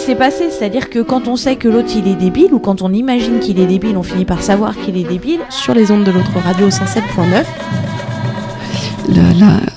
s'est passé, c'est-à-dire que quand on sait que l'autre il est débile, ou quand on imagine qu'il est débile, on finit par savoir qu'il est débile. Sur les ondes de l'autre radio 107.9.